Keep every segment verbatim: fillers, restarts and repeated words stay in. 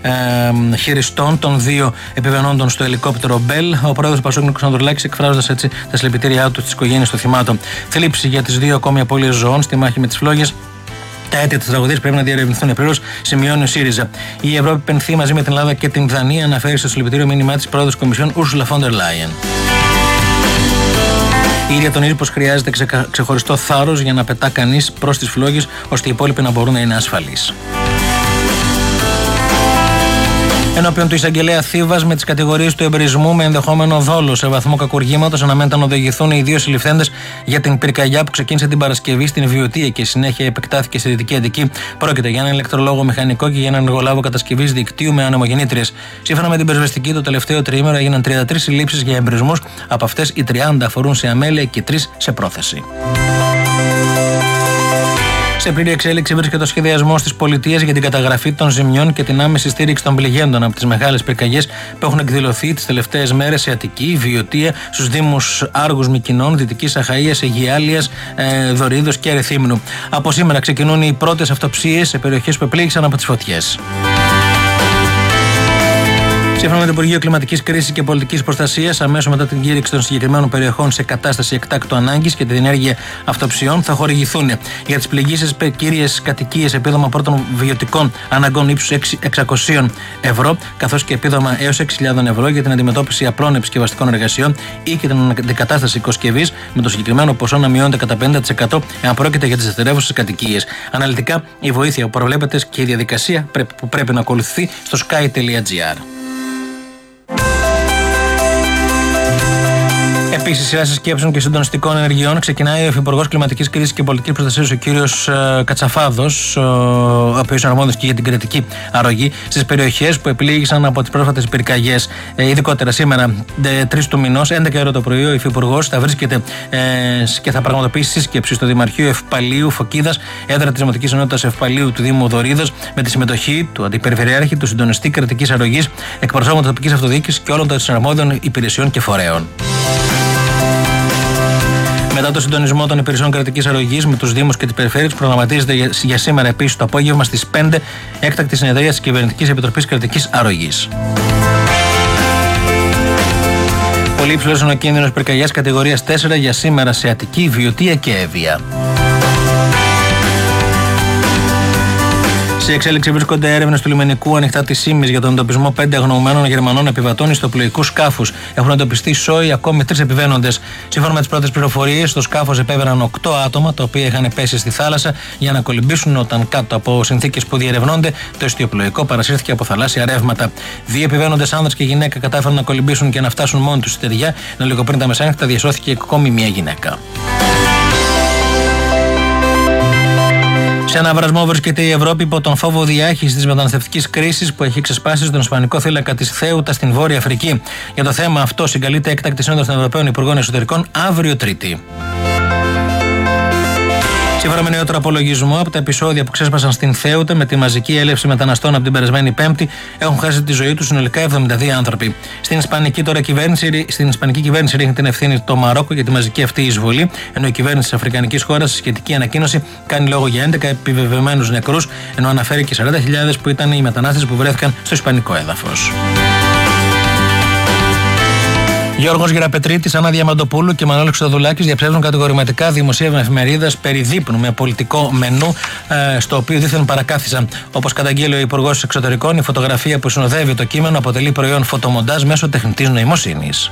ε, χειριστών των δύο επιβαινόντων στο ελικόπτερο Μπέλ. Ο πρόεδρος Πασόκ Νίκος Ανδρουλάκης, εκφράζοντας έτσι τα συλληπιτήριά του στις οικογένειες των θυμάτων. Θλίψη για τις δύο ακόμη απώλειες ζωών στη μάχη με τις φλόγες. Τα αίτια της τραγωδίας πρέπει να διερευνηθούν επλήρως, σημειώνει ο ΣΥΡΙΖΑ. Η Ευρώπη πενθεί μαζί με την Ελλάδα και την Δανία, αναφέρει στο συλληπιτήριο μήνυμά της πρόεδρος Κομισιόν Ursula von der Leyen. Η ίδια τονίζει πως χρειάζεται ξε, ξεχωριστό θάρρος για να πετά κανείς προς τις φλόγες, ώστε οι υπόλοιποι να μπορούν να είναι ασφαλείς. Ενώπιον του εισαγγελέα Θήβας με τις κατηγορίες του εμπρισμού με ενδεχόμενο δόλο σε βαθμό κακουργήματος, αναμένεται να οδηγηθούν οι δύο συλληφθέντες για την πυρκαγιά που ξεκίνησε την Παρασκευή στην Βιωτία και συνέχεια επεκτάθηκε στη Δυτική Αττική. Πρόκειται για έναν ηλεκτρολόγο μηχανικό και για έναν εργολάβο κατασκευής δικτύου με ανεμογεννήτριες. Σύμφωνα με την πυροσβεστική, το τελευταίο τριήμερο έγιναν τριάντα τρεις συλλήψεις για εμπρισμούς. Από αυτές οι τριάντα αφορούν σε αμέλεια και τρεις σε πρόθεση. Σε πλήρη εξέλιξη βρίσκεται ο σχεδιασμός της πολιτείας για την καταγραφή των ζημιών και την άμεση στήριξη των πληγέντων από τις μεγάλες πυρκαγιές που έχουν εκδηλωθεί τις τελευταίες μέρες σε Αττική, Βιωτία, στους δήμους Άργους Μυκηνών, Δυτικής Αχαΐας, Αιγιάλειας, ε, Δωρίδος και Ερεθύμνου. Από σήμερα ξεκινούν οι πρώτες αυτοψίες σε περιοχές που επλήγησαν από τις φωτιές. Σύμφωνα με το Υπουργείο Κλιματικής Κρίσης και Πολιτικής Προστασίας, αμέσως μετά την κήρυξη των συγκεκριμένων περιοχών σε κατάσταση εκτάκτου ανάγκης και τη διενέργεια αυτοψιών, θα χορηγηθούν για τις πληγήσεις κύριες κατοικίες επίδομα πρώτων βιωτικών αναγκών ύψους εξακόσια ευρώ, καθώς και επίδομα έως έξι χιλιάδες ευρώ για την αντιμετώπιση απλών επισκευαστικών εργασιών ή και την αντικατάσταση οικοσκευής, με το συγκεκριμένο ποσό να μειώνεται κατά πενήντα τοις εκατό εάν πρόκειται για τις δευτερεύουσες κατοικίες. Αναλυτικά, η βοήθεια που προβλέπεται και η διαδικασία που πρέπει να ακολουθεί στο sky τελεία gr. Επίσης, σειρά συσκέψεων και συντονιστικών ενεργειών ξεκινάει ο Υφυπουργός Κλιματικής Κρίσης και Πολιτικής Προστασίας, ο κύριος ε, Κατσαφάδος, ο οποίος είναι αρμόδιος και για την κρατική αρρωγή στις περιοχές που επλήγησαν από τις πρόσφατες πυρκαγιές. Ε, ειδικότερα σήμερα, τρεις του μηνός, έντεκα ώρα το πρωί, ο Υφυπουργός θα βρίσκεται ε, και θα πραγματοποιήσει σύσκεψη στο Δημαρχείο Ευπαλίου Φωκίδας, έδρα της Δημοτικής Ενότητας Ευπαλίου του Δήμου Δωρίδος, με τη συμμετοχή του Αντιπεριφερειάρχη, του Συντονιστή Κρατικής Αρρωγής, εκπροσώπων της τοπικής αυτοδιοίκησης και όλων των συναρμόδιων υπηρεσιών και φορέων. Μετά το συντονισμό των υπηρεσιών κρατικής αρρωγής με τους Δήμους και τις Περιφέρειες, προγραμματίζεται για σήμερα επίσης το απόγευμα στις πέντε έκτακτη συνεδρία της Κυβερνητικής Επιτροπής Κρατικής Αρρωγής. Πολύ υψηλός είναι ο κίνδυνος πυρκαγιάς κατηγορίας τέσσερα για σήμερα σε Αττική, Βιωτία και Εύβοια. Σε εξέλιξη βρίσκονται έρευνες του λιμενικού ανοιχτά της Ήμης για τον εντοπισμό πέντε αγνοωμένων Γερμανών επιβατών ιστοπλοϊκού σκάφους. Έχουν εντοπιστεί σόι ακόμη τρεις επιβαίνοντες. Σύμφωνα με τις πρώτες πληροφορίες, στο σκάφος επέβαιναν οκτώ άτομα, τα οποία είχαν πέσει στη θάλασσα για να κολυμπήσουν, όταν κάτω από συνθήκες που διερευνώνται, το ιστοπλοϊκό παρασύρθηκε από θαλάσσια ρεύματα. Δύο επιβαίνοντες, άνδρας και γυναίκα, κατάφεραν να κολυμπήσουν και να φτάσουν μόνοι τους στη στεριά, ενώ λίγο πριν τα μεσάνυχτα διασώθηκε ακόμη μια γυναίκα. Σε αναβρασμό βρίσκεται η Ευρώπη υπό τον φόβο διάχυσης της μεταναστευτικής κρίσης που έχει ξεσπάσει στον Ισπανικό θύλακα της Θέουτα στην Βόρεια Αφρική. Για το θέμα αυτό συγκαλείται έκτακτη σύνοδος των Ευρωπαίων Υπουργών Εσωτερικών αύριο Τρίτη. Σύμφωνα με νεότερο απολογισμό, από τα επεισόδια που ξέσπασαν στην Θέουτα με τη μαζική έλευση μεταναστών από την περασμένη Πέμπτη, έχουν χάσει τη ζωή τους συνολικά εβδομήντα δύο άνθρωποι. Στην Ισπανική, τώρα κυβέρνηση, στην Ισπανική κυβέρνηση ρίχνει την ευθύνη το Μαρόκο για τη μαζική αυτή εισβολή, ενώ η κυβέρνηση της Αφρικανικής χώρας στη σχετική ανακοίνωση κάνει λόγο για έντεκα επιβεβαιωμένους νεκρούς, ενώ αναφέρει και σαράντα χιλιάδες που ήταν οι μετανάστες που βρέθηκαν στο ισπανικό έδαφος. Γιώργος Γεραπετρίτης, Άννα Διαμαντοπούλου και Μανώλης Χρυστοδουλάκης διαψεύδουν κατηγορηματικά δημοσίευμα εφημερίδας περί δείπνου με πολιτικό μενού, στο οποίο δήθεν παρακάθισαν. Όπως καταγγείλει ο Υπουργός Εξωτερικών, η φωτογραφία που συνοδεύει το κείμενο αποτελεί προϊόν φωτομοντάζ μέσω τεχνητής νοημοσύνης.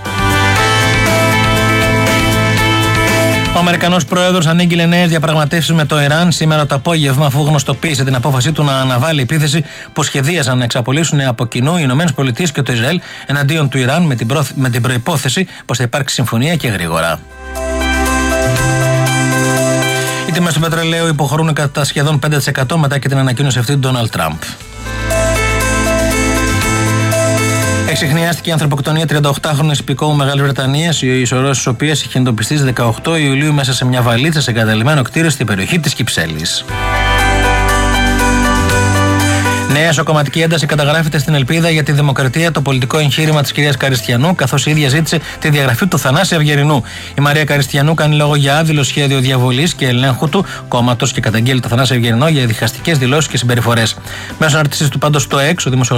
Ο Αμερικανός πρόεδρος ανήγγειλε νέες διαπραγματεύσεις με το Ιράν σήμερα το απόγευμα, αφού γνωστοποίησε την απόφασή του να αναβάλει επίθεση που σχεδίαζαν να εξαπολύσουν από κοινού οι ΗΠΑ και το Ισραήλ εναντίον του Ιράν, με την, προ... με την προϋπόθεση πως θα υπάρξει συμφωνία και γρήγορα. Οι τιμές του πετρελαίου υποχωρούν κατά σχεδόν πέντε τοις εκατό μετά και την ανακοίνωση αυτή του Ντόναλντ Τραμπ. Εξιχνιάστηκε η ανθρωποκτονία τριανταοκτάχρονης υπηκόου Μεγάλης Βρετανίας, η σωρός της οποίας είχε εντοπιστεί στις δεκαοκτώ Ιουλίου μέσα σε μια βαλίτσα σε εγκαταλειμμένο κτίριο στην περιοχή της Κυψέλης. Νέα σοκομματική ένταση καταγράφεται στην Ελπίδα για τη Δημοκρατία, το πολιτικό εγχείρημα της κυρίας Καριστιανού, καθώς η ίδια ζήτησε τη διαγραφή του Θανάση Αυγερινού. Η Μαρία Καριστιανού κάνει λόγο για άδειλο σχέδιο διαβολής και ελέγχου του κόμματος και καταγγέλει το Θανάση Αυγερινό για διχαστικές δηλώσεις και συμπεριφορές. Μέσω αναρτησής του πάντως στο X, ο